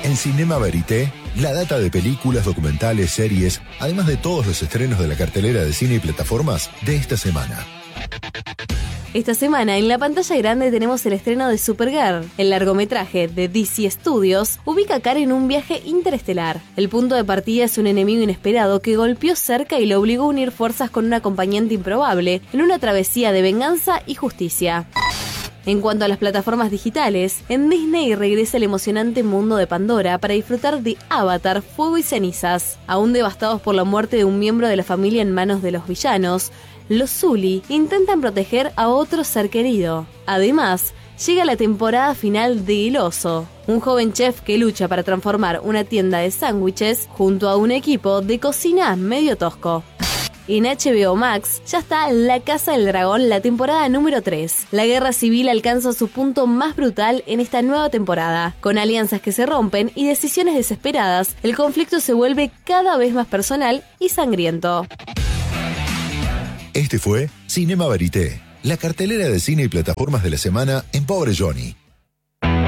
En Cinema Verité, la data de películas, documentales, series, además de todos los estrenos de la cartelera de cine y plataformas de esta semana. Esta semana en la pantalla grande tenemos el estreno de Supergirl. El largometraje de DC Studios ubica a Kara en un viaje interestelar. El punto de partida es un enemigo inesperado que golpeó cerca y lo obligó a unir fuerzas con un acompañante improbable en una travesía de venganza y justicia. En cuanto a las plataformas digitales, en Disney regresa el emocionante mundo de Pandora para disfrutar de Avatar, Fuego y Cenizas. Aún devastados por la muerte de un miembro de la familia en manos de los villanos, los Zully intentan proteger a otro ser querido. Además, llega la temporada final de El Oso, un joven chef que lucha para transformar una tienda de sándwiches junto a un equipo de cocina medio tosco. En HBO Max ya está La Casa del Dragón, la temporada número 3. La guerra civil alcanza su punto más brutal en esta nueva temporada. Con alianzas que se rompen y decisiones desesperadas, el conflicto se vuelve cada vez más personal y sangriento. Este fue Cinema Verité, la cartelera de cine y plataformas de la semana en Pobre Johnny.